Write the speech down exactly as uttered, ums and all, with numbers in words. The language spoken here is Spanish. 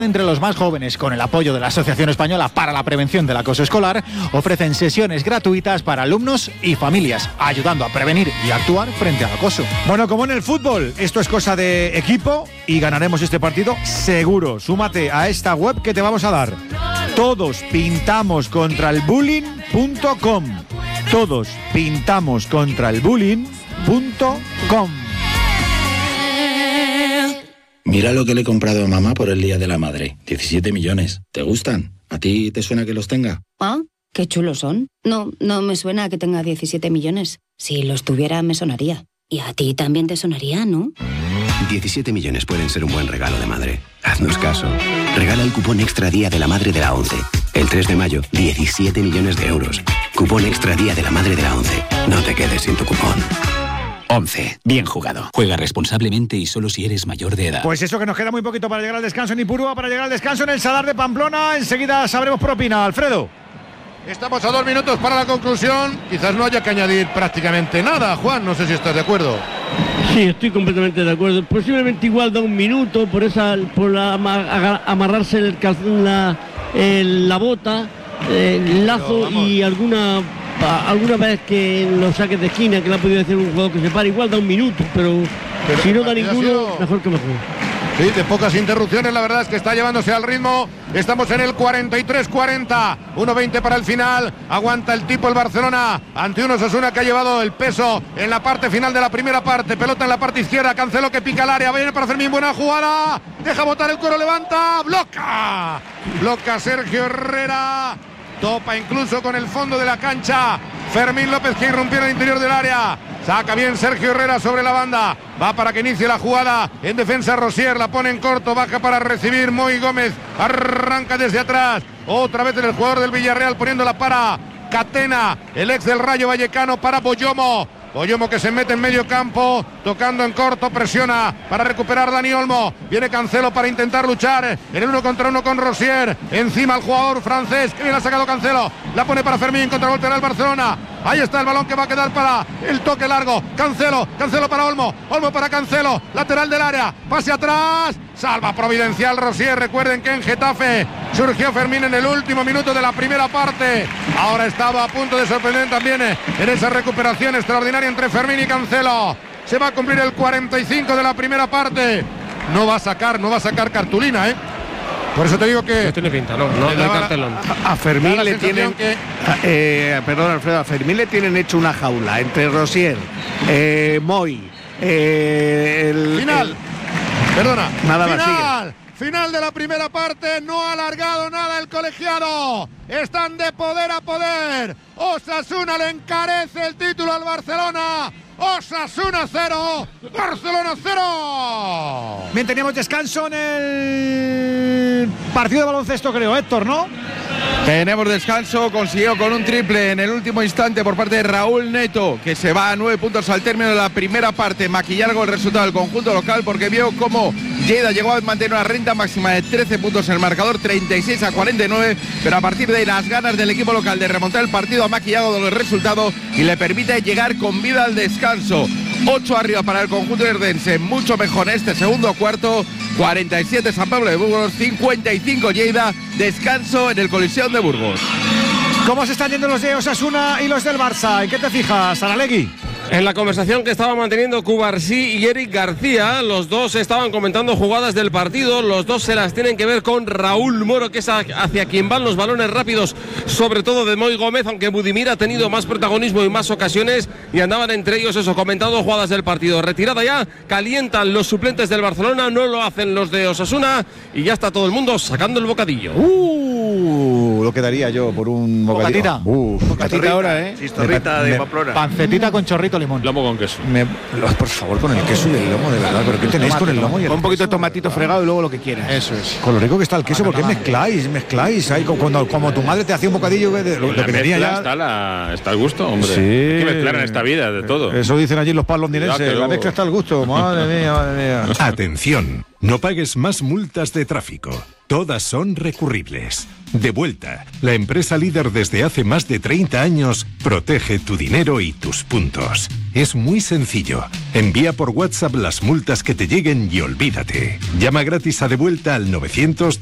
Entre los más jóvenes, con el apoyo de la Asociación Española para la Prevención del Acoso Escolar, ofrecen sesiones gratuitas para alumnos y familias, ayudando a prevenir y actuar frente al acoso. Bueno, como en el fútbol, esto es cosa de equipo y ganaremos este partido seguro. Súmate a esta web que te vamos a dar. Todos pintamos contra el bullying punto com. Todos pintamos contra el bullying punto com. Mira lo que le he comprado a mamá por el Día de la Madre. diecisiete millones. ¿Te gustan? ¿A ti te suena que los tenga? Ah, qué chulos son. No, no me suena que tenga diecisiete millones. Si los tuviera, me sonaría. Y a ti también te sonaría, ¿no? diecisiete millones pueden ser un buen regalo de madre. Haznos caso. Regala el cupón Extra Día de la Madre de la ONCE. El tres de mayo, diecisiete millones de euros. Cupón Extra Día de la Madre de la ONCE. No te quedes sin tu cupón. once. Bien jugado. Juega responsablemente y solo si eres mayor de edad. Pues eso, que nos queda muy poquito para llegar al descanso en Ipurúa, para llegar al descanso en el Sadar de Pamplona. Enseguida sabremos propina. Alfredo. Estamos a dos minutos para la conclusión. Quizás no haya que añadir prácticamente nada. Juan, no sé si estás de acuerdo. Sí, estoy completamente de acuerdo. Posiblemente igual da un minuto por esa, por la, amarrarse el, la, el, la bota, el lazo y alguna... alguna vez que en los saques de esquina que le ha podido decir un jugador que se para, igual da un minuto, pero, pero si no da ninguno, sido... mejor que mejor. Sí, de pocas interrupciones, la verdad es que está llevándose al ritmo. Estamos en el cuarenta y tres cuarenta, uno veinte para el final. Aguanta el tipo el Barcelona ante un Osasuna que ha llevado el peso en la parte final de la primera parte. Pelota en la parte izquierda, Cancelo que pica el área, viene para Fermín, buena jugada, deja botar el cuero, levanta, bloca, bloca Sergio Herrera. Topa incluso con el fondo de la cancha Fermín López, que irrumpió en el interior del área. Saca bien Sergio Herrera sobre la banda. Va para que inicie la jugada. En defensa Rosier, la pone en corto. Baja para recibir Moy Gómez. Arranca desde atrás. Otra vez en el jugador del Villarreal poniéndola para Catena, el ex del Rayo Vallecano, para Boyomo. Boyomo que se mete en medio campo, tocando en corto, presiona para recuperar Dani Olmo. Viene Cancelo para intentar luchar en el uno contra uno con Rosier. Encima el jugador francés, que bien ha sacado Cancelo. La pone para Fermín, contravolterá el Barcelona. Ahí está el balón que va a quedar para el toque largo. Cancelo, Cancelo para Olmo, Olmo para Cancelo, lateral del área, pase atrás, salva providencial Rosier. Recuerden que en Getafe surgió Fermín en el último minuto de la primera parte. Ahora estaba a punto de sorprender también en esa recuperación extraordinaria entre Fermín y Cancelo. Se va a cumplir el cuarenta y cinco de la primera parte. No va a sacar, no va a sacar cartulina, ¿eh? Por eso te digo que... No tiene pinta, no, no, no hay cartelón. A, a Fermín le tienen... Que... Eh, perdón, Alfredo, a Fermín le tienen hecho una jaula entre Rosier, eh, Moy, eh, el... Final. El... Perdona. Nada Final. más, sigue. Final de la primera parte, no ha alargado nada el colegiado. Están de poder a poder. Osasuna le encarece el título al Barcelona. Osasuna cero, Barcelona cero. Bien, teníamos descanso en el partido de baloncesto, creo, Héctor, ¿no? Tenemos descanso, consiguió con un triple en el último instante por parte de Raúl Neto, que se va a nueve puntos al término de la primera parte. Maquillar algo el resultado del conjunto local, porque vio cómo Lleida llegó a mantener una renta máxima de trece puntos en el marcador, treinta y seis a cuarenta y nueve, pero a partir de ahí las ganas del equipo local de remontar el partido ha maquillado el resultado y le permite llegar con vida al descanso. ocho arriba para el conjunto herdense, mucho mejor en este segundo cuarto. cuarenta y siete San Pablo de Burgos, cincuenta y cinco Lleida, descanso en el Coliseum de Burgos. ¿Cómo se están yendo los de Osasuna y los del Barça? ¿En qué te fijas, Aralegui? En la conversación que estaban manteniendo Cubarsí y Eric García, los dos estaban comentando jugadas del partido, los dos se las tienen que ver con Raúl Moro, que es hacia quien van los balones rápidos, sobre todo de Moy Gómez, aunque Budimir ha tenido más protagonismo y más ocasiones, y andaban entre ellos eso, comentando jugadas del partido. Retirada ya, calientan los suplentes del Barcelona, no lo hacen los de Osasuna, y ya está todo el mundo sacando el bocadillo. Uh, lo quedaría yo por un bocadillo. Bocatita. Uh, bocatita ahora, ¿eh? Chistorrita de Pamplona. Pancetita con chorrito limón. Lomo con queso. Me, por favor, con el queso y el lomo, de verdad. ¿Pero qué tenéis con el lomo y el Con un poquito de tomatito fregado y luego lo que quieras. Eso es. Con lo rico que está el queso, ¿por qué mezcláis? Mezcláis. Ahí, cuando, como tu madre te hacía un bocadillo, lo, lo que tenía ya... Está, la, está al gusto, hombre. Sí. Hay que mezclar en esta vida de todo. Eso dicen allí los londinenses. La luego... mezcla está al gusto. Madre mía, madre mía. Atención, no pagues más multas de tráfico. Todas son recurribles. Devuelta, la empresa líder desde hace más de treinta años, protege tu dinero y tus puntos. Es muy sencillo. Envía por WhatsApp las multas que te lleguen y olvídate. Llama gratis a Devuelta al novecientos